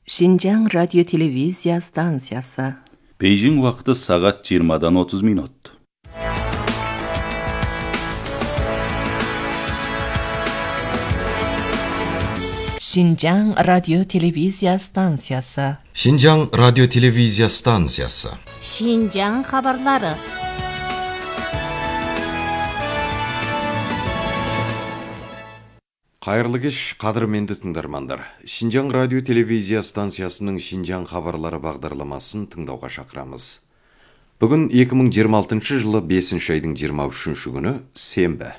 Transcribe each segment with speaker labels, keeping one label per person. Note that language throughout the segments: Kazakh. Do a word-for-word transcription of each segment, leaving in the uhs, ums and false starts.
Speaker 1: Шинжаң радио-телевизия станциясы.
Speaker 2: Бейжің уақыты сағат жиырмадан отыз минут.
Speaker 1: Шинжаң радио-телевизия станциясы.
Speaker 3: Шинжаң радио-телевизия станциясы.
Speaker 4: Шинжаң хабарлары.
Speaker 3: Қайырлы кеш, қадірменді тыңдармандар. Шинжаң радио-телевизия станциясының Шинжаң хабарлары бағдарламасын тыңдауға шақырамыз. Бүгін екі мың жиырма алтыншы жылы бесінші айдың жиырма үшінші күні сенбі.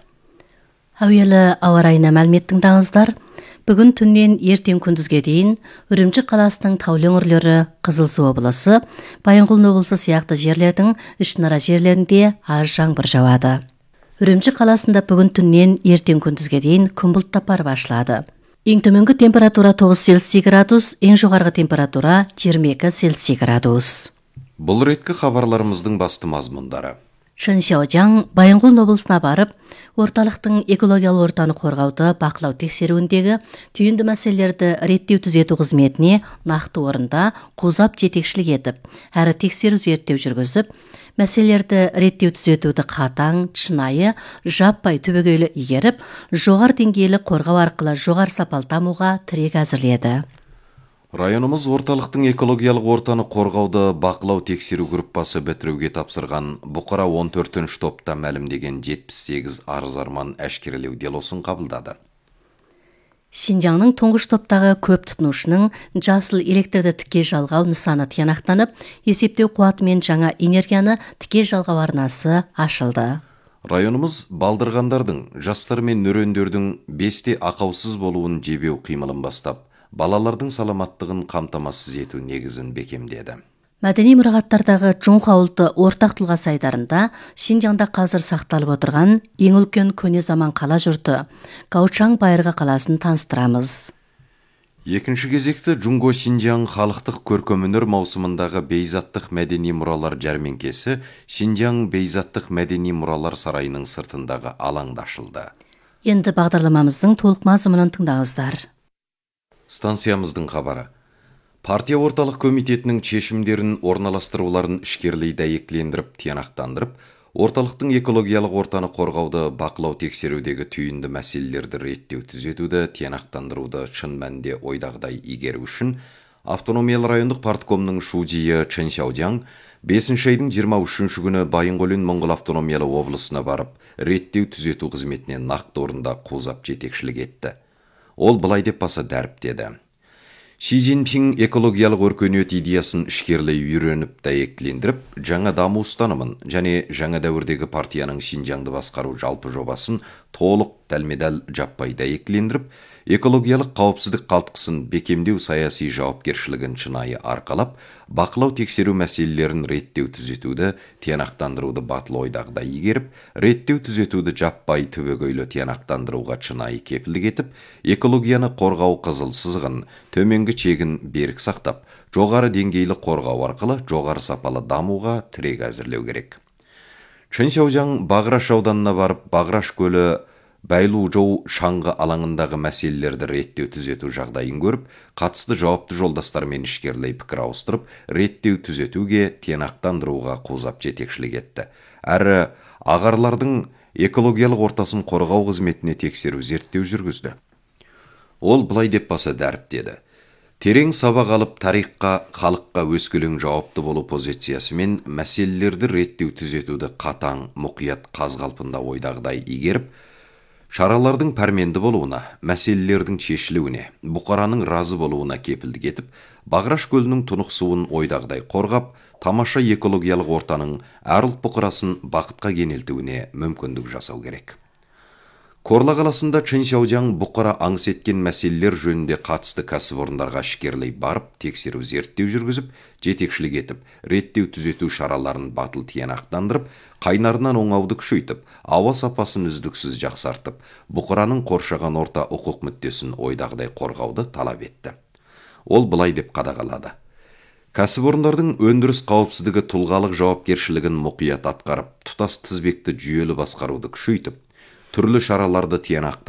Speaker 4: Әуелі ауа райына мәлімет тыңдаңыздар. Бүгін түннен ертең күндізге дейін Үрімжі қаласының таулы өңірлері, Қызылсу облысы, Байынқұлын облысы сияқты жерлердің ішінара жерлерінде аз жаңбыр жауады. Үрімжі қаласында бүгін түннен ертең күндізге дейін күн бұлттап ашылады. Ең төменгі температура тоғыз Цельсий градус, ең жоғарғы температура жиырма екі Цельсий градус.
Speaker 3: Бұл реткі хабарларымыздың басты мазмұндары.
Speaker 4: Шэньшаожаң Байынқұлын облысына барып, орталықтың экологиялық ортаны қорғауды бақылау тексеруіндегі түйінді мәселелерді реттеу түзету қызметіне нақты орында қозап жетекшілік етіп, әрі тексеру зерттеу жүргізіп, мәселелерді реттеу түзетуді қатаң, шынайы, жаппай түбегейлі игеріп, жоғары деңгейлі қорғау арқылы жоғары сапалы дамуға тірек әзірледі.
Speaker 3: Районымыз орталықтың экологиялық ортаны қорғауды бақылау тексеру группасы бітіруге тапсырған бұқара он төртінші топта мәлімдеген жетпіс сегіз арыз арман әшкерелеу делосын қабылдады.
Speaker 4: Шинжаңның тұңғыш топтағы көп тұтынушының жасыл электрді тіке жалғау нысаны тиянақтанып, есептеу қуатымен жаңа энергияны тіке жалғау арнасы ашылды.
Speaker 3: Районымыз балдырғандардың, жастар мен нөрендердің бесте ақаусыз болуын жебеу қимылын бастап, балалардың саламаттығын қамтамасыз ету негізін бекемдеді.
Speaker 4: Мәдени мұрағаттардағы Чоңху ауылды ортақ тұлға сайдарында Шинжаңда қазір сақталып отырған ең үлкен көне заман қала жұрты Гаочаң Байырғы қаласын таныстырамыз.
Speaker 3: Екінші кезекті Джунго Шинжаң халықтық көркемөнер маусымындағы бейзаттық мәдени мұралар жәрмеңкесі Шинжаң бейзаттық мәдени мұралар сарайының сыртындағы алаңда ашылды.
Speaker 4: Енді бағдарламамыздың толық мазмұнын тыңдаңыздар.
Speaker 3: Станциямыздың хабары. Партия орталық комитетінің шешімдерін орналастыруларын ішкерлей дәйектілендіріп, тиянақтандырып, орталықтың экологиялық ортаны қорғауды бақылау тексерудегі түйінді мәселелерді реттеу түзетуді, тиянақтандыруды шын мәнінде ойдағыдай игеру үшін автономиялы райондық парткомның шудийі Шэньшаожаң бесінші айдың жиырма үшінші күні Байынқұлын Моңғол автономиялы облысына барып, реттеу түзету қызметіне нақты орында қозап жетекшілік етті. Ол былай деп баса дәріптеді. Ши Цзиньпин экологиялық өркениет идеясын ішкерлей үйреніп дәйектілендіріп, жаңа даму ұстанымын және жаңа дәуірдегі партияның Шинжаңды басқару жалпы жобасын толық дәлме-дәл жаппай дәйектілендіріп, экологиялық қауіпсіздік қалтқысын бекемдеу саяси жауапкершілігін шынайы арқалап, бақылау тексеру мәселелерін реттеу түзетуді, тиянақтандыруды батыл ойдағыдай игеріп, реттеу түзетуді жаппай түбегейлі тиянақтандыруға шынайы кепілдік етіп, экологияны қорғау қызыл сызығын, төменгі чегін берік сақтап, жоғары деңгейлі қорғау арқылы жоғары сапалы дамуға тірек әзірлеу керек. Шэньшаожаң Бағраш ауданына барып, Бағраш көлі Бәйлу-жоу шаңғы алаңындағы мәселелерді реттеу түзету жағдайын көріп, қатысты жауапты жолдастармен ішкерлей пікір ауыстырып, реттеу түзетуге, тиянақтандыруға қозап жетекшілік етті. Әрі ағарлардың экологиялық ортасын қорғау қызметіне тексеру зерттеу жүргізді. Ол былай деп баса дәріптеді. Терең сабақ алып, тарихқа, халыққа өскелең жауапты болу позициясымен мәселелерді реттеу түзетуді қатаң, мұқият қазғалпында ойдағыдай игеріп, шаралардың пәрменді болуына, мәселелердің шешілуіне, бұқараның разы болуына кепілдік етіп, Бағраш көлінің тұнық суын ойдағыдай қорғап, тамаша экологиялық ортаның әр ұлт бұқарасын бақытқа кенелтуіне мүмкіндік жасау керек. Корла қаласында Шэньшаожаң бұқара аңыс еткен мәселелер жөнінде қатысты кәсіпорындарға ішкерлей барып, тексеру зерттеу жүргізіп, жетекшілік етіп, реттеу түзету шараларын батыл тиянақтандырып, қайнарынан оңауды күшейтіп, ауа сапасын үздіксіз жақсартып, бұқараның қоршаған орта құқық мүддесін ойдағыдай қорғауды талап етті. Ол былай деп қадағалады. Кәсіпорындардың өндіріс қауіпсіздігі тұлғалық жауапкершілігін мұқият атқарып, тұтас тізбекті жүйелі басқаруды күшейтіп, түрлі шараларды тиянақтандырып,